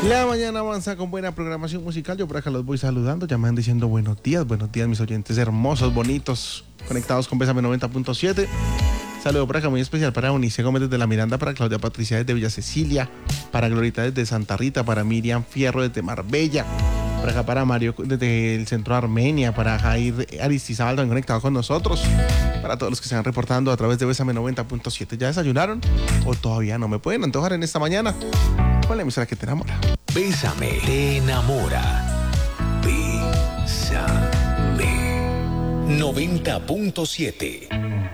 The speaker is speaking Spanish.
La mañana avanza con buena programación musical. Yo por acá los voy saludando, ya me van diciendo buenos días mis oyentes hermosos, bonitos, conectados con Bésame 90.7. Saludo por acá muy especial para Unice Gómez desde La Miranda, para Claudia Patricia desde Villa Cecilia, para Glorita desde Santa Rita, para Miriam Fierro desde Marbella, por acá para Mario desde el centro de Armenia, para Jair Aristizábal también conectado con nosotros, para todos los que se van reportando a través de Bésame 90.7. ¿Ya desayunaron o todavía no? Me pueden antojar en esta mañana con la emisora que te enamora. Bésame, te enamora. Bésame 90.7.